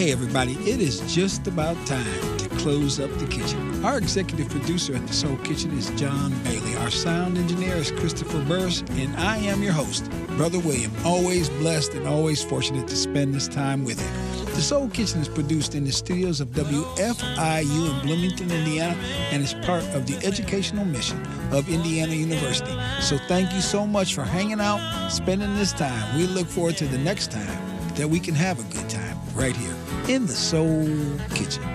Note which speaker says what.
Speaker 1: Hey everybody, it is just about time to close up the kitchen. Our executive producer at the Soul Kitchen is John Bailey. Our sound engineer is Christopher Burris, and I am your host, Brother William. Always blessed and always fortunate to spend this time with you. The Soul Kitchen is produced in the studios of WFIU in Bloomington, Indiana, and is part of the educational mission of Indiana University. So thank you so much for hanging out, spending this time. We look forward to the next time that we can have a good time right here in the Soul Kitchen.